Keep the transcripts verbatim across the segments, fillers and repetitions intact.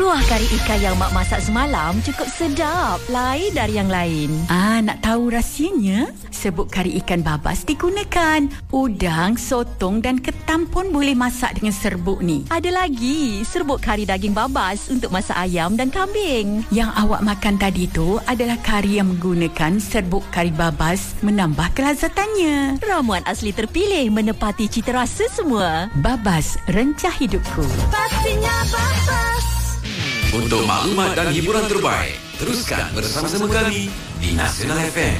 Kuah kari ikan yang mak masak semalam cukup sedap, lain dari yang lain. Ah, nak tahu rahsianya? Serbuk kari ikan babas digunakan. Udang, sotong dan ketam pun boleh masak dengan serbuk ni. Ada lagi serbuk kari daging babas untuk masak ayam dan kambing. Yang awak makan tadi tu adalah kari yang menggunakan serbuk kari babas menambah kelazatannya. Ramuan asli terpilih menepati cita rasa semua. Babas, rencah hidupku. Pastinya babas. Untuk maklumat dan hiburan terbaik, teruskan bersama-sama kami di Nasional F M.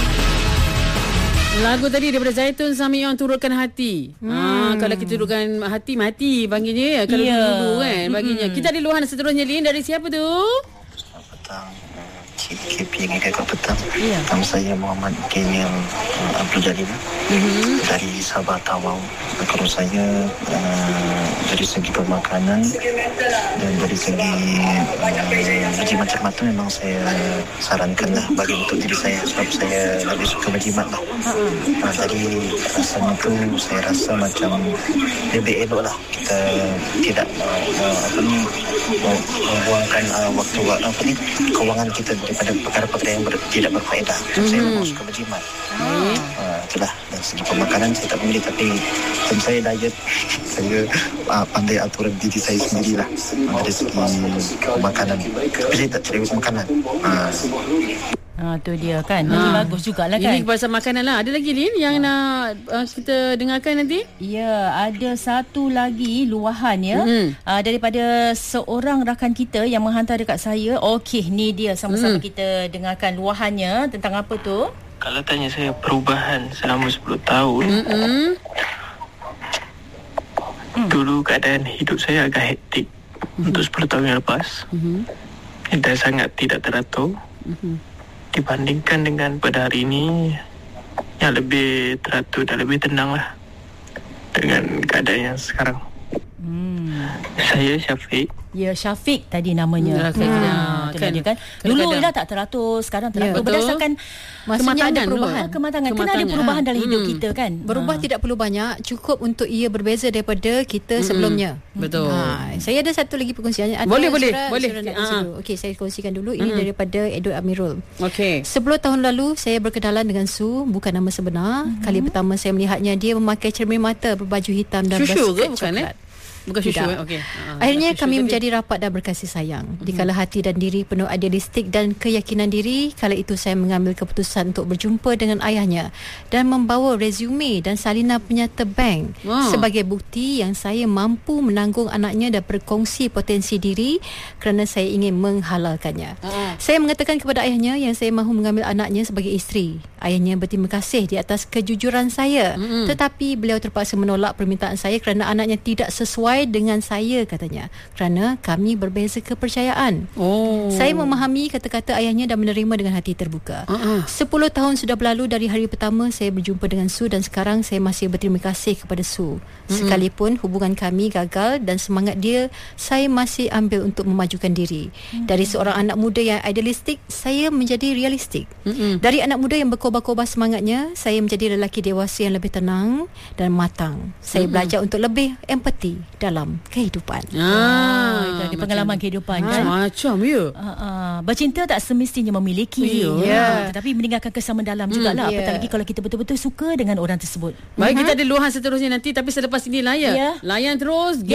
Lagu tadi daripada Zaitun Samion, Turutkan Hati. Hmm. Ha, kalau kita turutkan hati, mati panggilnya ya. Kalau yeah. dulu kan baginya. Hmm. Kita ada luahan seterusnya, Lin. Dari siapa tu? Selamat petang. K P yang agak petang. Yeah. Nama saya Muhammad Kemil uh, Abdul Jalil. Mm-hmm. Dari Sabah Tawau. Kalau saya uh, dari segi pemakanan dan dari segi uh, berjimat cermat tu memang saya sarankan lah bagi untuk diri saya, sebab saya lebih suka berjimat lah. Uh-huh. Uh, jadi rasanya tu saya rasa macam lebih elok lah kita tidak uh, uh, apa ni membuangkan uh, waktu apa ni kewangan kita daripada perkara-perkara yang ber, tidak berfaedah. Mm-hmm. Saya memang suka berjimat. Mm-hmm. Uh, itulah dari segi pemakanan saya tak boleh, tapi macam saya diet, saya uh, pandai aturan diri saya sendirilah uh, dari segi pemakanan. Tapi saya tak cerewet makanan. Uh. Ha, tu dia kan. Ha. Bagus jugalah kan. Ini pasal makanan lah. Ada lagi, Lin, yang ha. nak uh, kita dengarkan nanti? Ya, ada satu lagi luahan ya. Mm-hmm. Uh, daripada seorang rakan kita yang menghantar dekat saya. Okey, ni dia sama-sama mm. kita dengarkan luahannya. Tentang apa tu? Kalau tanya saya perubahan selama sepuluh tahun. Mm-hmm. Dulu keadaan hidup saya agak hektik. Mm-hmm. Untuk sepuluh tahun yang lepas. Mm-hmm. Dan sangat tidak teratur. Mm-hmm. Dibandingkan dengan pada hari ini yang lebih teratur dan lebih tenang lah dengan keadaan yang sekarang. Hmm. Saya Syafiq. Ya, Syafiq tadi namanya. Hmm. Hmm. Ha, kan, dia kan. Dulu dia tak teratur, sekarang teratur. Ya, berdasarkan kematangan ada perubahan. Kematangan. Kena ada perubahan ha. dalam hidup hmm. kita kan. Berubah ha. tidak perlu banyak, cukup untuk ia berbeza daripada kita hmm. sebelumnya. Betul. Ha. Saya ada satu lagi perkongsian. Ada boleh, boleh. Surah, boleh. Surah Ha. Okey, saya kongsikan dulu. Ini hmm. daripada Edward Amirul. Okey. Sepuluh tahun lalu, saya berkenalan dengan Su, bukan nama sebenar. Hmm. Kali pertama saya melihatnya, dia memakai cermin mata berbaju hitam dan Shushu ke bukan coklat. eh? Bukan Shushu eh? Okey. Uh, Akhirnya kami tadi menjadi rapat dan berkasih sayang. Mm-hmm. Dikala hati dan diri penuh idealistik dan keyakinan diri, kala itu saya mengambil keputusan untuk berjumpa dengan ayahnya dan membawa resume dan salinan penyata bank wow. sebagai bukti yang saya mampu menanggung anaknya dan berkongsi potensi diri kerana saya ingin menghalalkannya. Uh-huh. Saya mengatakan kepada ayahnya yang saya mahu mengambil anaknya sebagai isteri. Ayahnya berterima kasih di atas kejujuran saya. Mm-hmm. Tetapi beliau terpaksa menolak permintaan saya kerana anaknya tidak sesuai dengan saya, katanya, kerana kami berbeza kepercayaan. Oh. Saya memahami kata-kata ayahnya dan menerima dengan hati terbuka. Uh-uh. Sepuluh tahun sudah berlalu dari hari pertama saya berjumpa dengan Su dan sekarang saya masih berterima kasih kepada Su. Mm-hmm. Sekalipun hubungan kami gagal dan semangat dia, saya masih ambil untuk memajukan diri. Mm-hmm. Dari seorang anak muda yang idealistik, saya menjadi realistik. Mm-hmm. Dari anak muda yang berkobar-kobar semangatnya, saya menjadi lelaki dewasa yang lebih tenang dan matang. Saya mm-hmm. belajar untuk lebih empati dalam kehidupan. Ah, ah pengalaman kehidupan kan. Macam ya. Ah, ah, bercinta tak semestinya memiliki. Ya. Ya. Tetapi meninggalkan kesan mendalam hmm, jugalah. Yeah. Apatah lagi kalau kita betul-betul suka dengan orang tersebut. Baik, uh-huh. kita ada luahan seterusnya nanti, tapi selepas ini layan. Yeah. Layan terus.